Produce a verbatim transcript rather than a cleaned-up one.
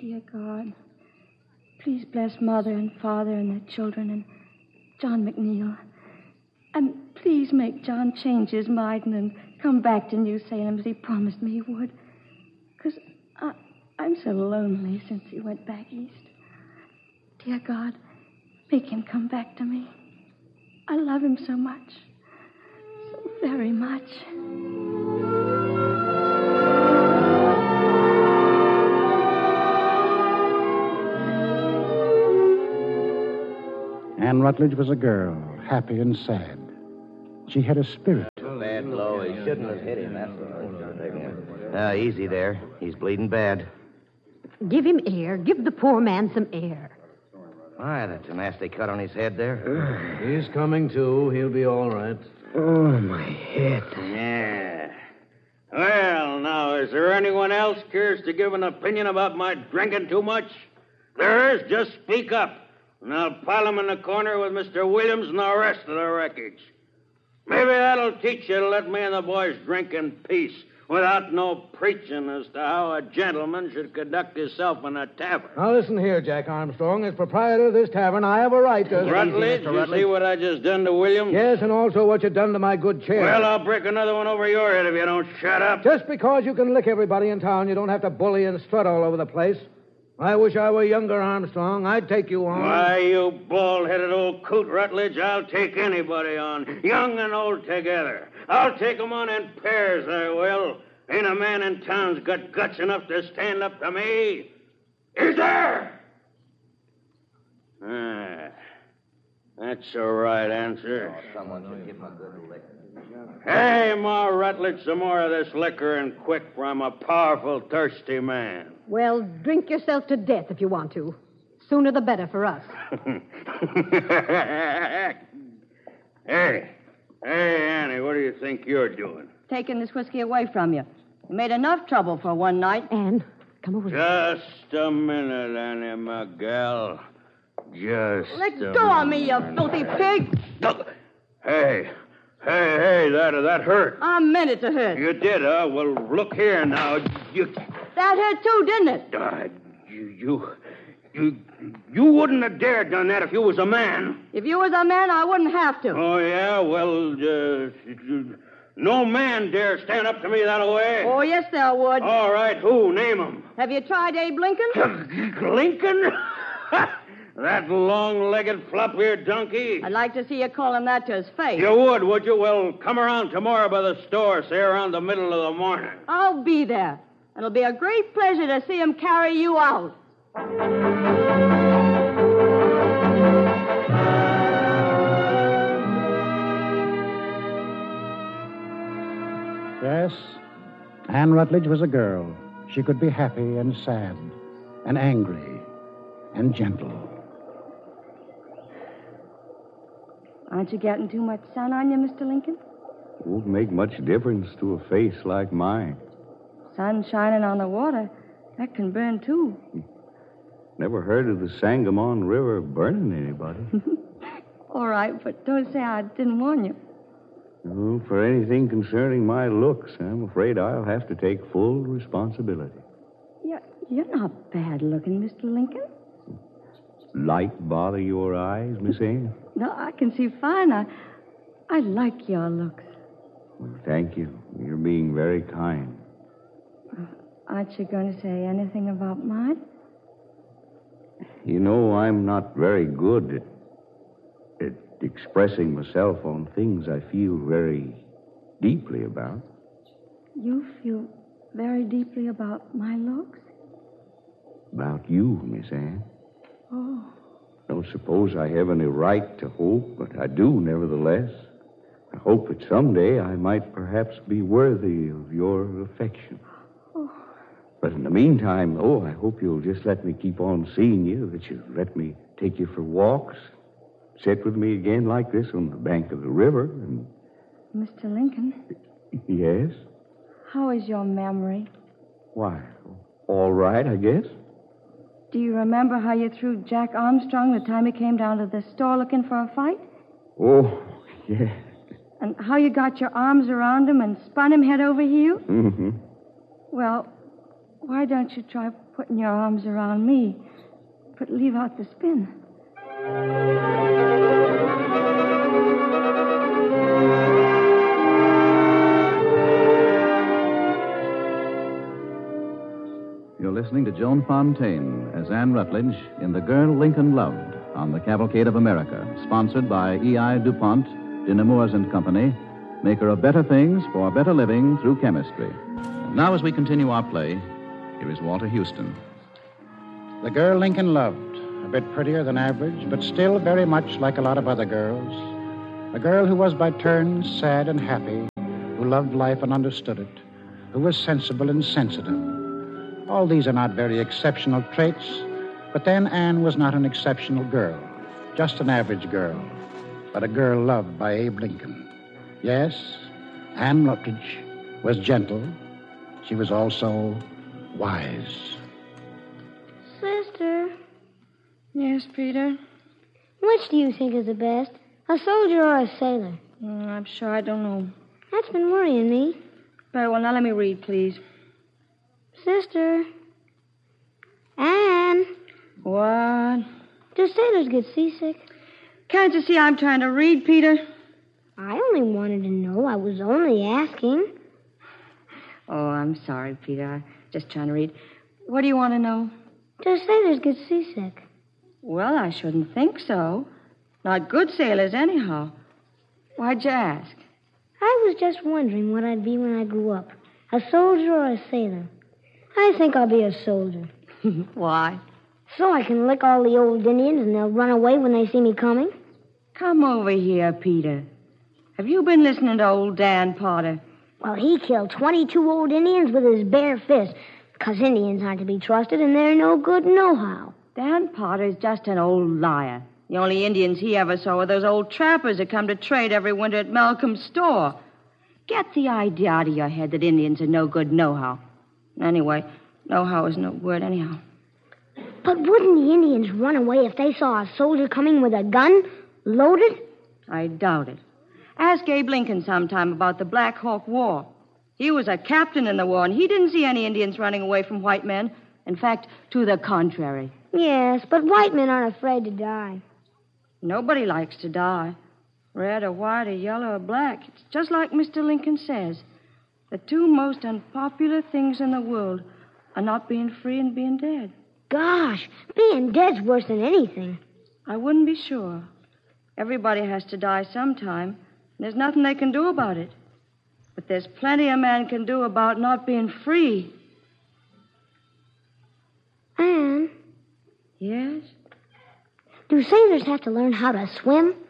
Dear God, please bless Mother and Father and their children and John McNeil. And please make John change his mind and come back to New Salem as he promised me he would. Because I'm so lonely since he went back east. Dear God, make him come back to me. I love him so much. So very much. Anne Rutledge was a girl, happy and sad. She had a spirit. Bad blow. He shouldn't have hit him. That's what uh, easy there. He's bleeding bad. Give him air. Give the poor man some air. Why, that's a nasty cut on his head there. He's coming to. He'll be all right. Oh, my head. Yeah. Well, now, is there anyone else cares to give an opinion about my drinking too much? There is, just speak up. And I'll pile him in the corner with Mister Williams and the rest of the wreckage. Maybe that'll teach you to let me and the boys drink in peace without no preaching as to how a gentleman should conduct himself in a tavern. Now, listen here, Jack Armstrong. As proprietor of this tavern, I have a right to... Rutledge, you see what I just done to Williams? Yes, and also what you've done to my good chair. Well, I'll break another one over your head if you don't shut up. Just because you can lick everybody in town, you don't have to bully and strut all over the place. I wish I were younger, Armstrong. I'd take you on. Why, you bald-headed old coot, Rutledge, I'll take anybody on, young and old together. I'll take 'em on in pairs, I will. Ain't a man in town's got guts enough to stand up to me. Is there? Ah, that's the right answer. Oh, someone should give him a good lick. Hey, Ma Rutledge, some more of this liquor and quick, for I'm a powerful thirsty man. Well, drink yourself to death if you want to. Sooner the better for us. Hey, hey, Annie, what do you think you're doing? Taking this whiskey away from you. You made enough trouble for one night. Anne, come over here. Just a minute, Annie, my gal. Just Let a go of me, you minute. filthy pig. Hey, hey, hey, that, that hurt. I meant it to hurt. You did, huh? Well, look here now. You... That hurt too, didn't it? Uh, you, you, you, you wouldn't have dared done that if you was a man. If you was a man, I wouldn't have to. Oh, yeah? Well, uh, no man dare stand up to me that way. Oh, yes, there would. All right, who? Name him. Have you tried Abe Lincoln? Lincoln? That long-legged, flop-eared donkey? I'd like to see you call him that to his face. You would, would you? Well, come around tomorrow by the store, say around the middle of the morning. I'll be there. It'll be a great pleasure to see him carry you out. Yes, Anne Rutledge was a girl. She could be happy and sad and angry and gentle. Aren't you getting too much sun on you, Mister Lincoln? Won't make much difference to a face like mine. Sun shining on the water, that can burn too. Never heard of the Sangamon River burning anybody. All right, but don't say I didn't warn you. Well, for anything concerning my looks, I'm afraid I'll have to take full responsibility. You're, you're not bad looking, Mister Lincoln. Light bother your eyes, Miss Anne? No, I can see fine. I, I like your looks. Well, thank you. You're being very kind. Aren't you going to say anything about mine? You know, I'm not very good at, at expressing myself on things I feel very deeply about. You feel very deeply about my looks? About you, Miss Anne. Oh. Don't suppose I have any right to hope, but I do, nevertheless. I hope that someday I might perhaps be worthy of your affection. Oh. But in the meantime, oh, I hope you'll just let me keep on seeing you, that you'll let me take you for walks, sit with me again like this on the bank of the river, and... Mister Lincoln? Yes? How is your memory? Why, all right, I guess. Do you remember how you threw Jack Armstrong the time he came down to the store looking for a fight? Oh, yeah. And how you got your arms around him and spun him head over heels? Mm-hmm. Well, why don't you try putting your arms around me, but leave out the spin? You're listening to Joan Fontaine as Anne Rutledge in The Girl Lincoln Loved on the Cavalcade of America, sponsored by E I. DuPont, de Nemours and Company, maker of better things for better living through chemistry. And now, as we continue our play, here is Walter Houston. The Girl Lincoln Loved, a bit prettier than average, but still very much like a lot of other girls. A girl who was by turns sad and happy, who loved life and understood it, who was sensible and sensitive. All these are not very exceptional traits, but then Anne was not an exceptional girl, just an average girl, but a girl loved by Abe Lincoln. Yes, Anne Rutledge was gentle. She was also wise. Sister. Yes, Peter? Which do you think is the best, a soldier or a sailor? Mm, I'm sure I don't know. That's been worrying me. Very well, now let me read, please. Sister. Anne. What? Do sailors get seasick? Can't you see I'm trying to read, Peter? I only wanted to know. I was only asking. Oh, I'm sorry, Peter. I'm just trying to read. What do you want to know? Do sailors get seasick? Well, I shouldn't think so. Not good sailors, anyhow. Why'd you ask? I was just wondering what I'd be when I grew up. A soldier or a sailor? I think I'll be a soldier. Why? So I can lick all the old Indians and they'll run away when they see me coming. Come over here, Peter. Have you been listening to old Dan Potter? Well, he killed twenty-two old Indians with his bare fist, because Indians aren't to be trusted and they're no good nohow. Dan Potter's just an old liar. The only Indians he ever saw were those old trappers that come to trade every winter at Malcolm's store. Get the idea out of your head that Indians are no good nohow. Anyway, know-how is no word anyhow. But wouldn't the Indians run away if they saw a soldier coming with a gun, loaded? I doubt it. Ask Abe Lincoln sometime about the Black Hawk War. He was a captain in the war, and he didn't see any Indians running away from white men. In fact, to the contrary. Yes, but white men aren't afraid to die. Nobody likes to die. Red or white or yellow or black. It's just like Mister Lincoln says. The two most unpopular things in the world are not being free and being dead. Gosh, being dead's worse than anything. I wouldn't be sure. Everybody has to die sometime, and there's nothing they can do about it. But there's plenty a man can do about not being free. Anne? Yes? Do sailors have to learn how to swim?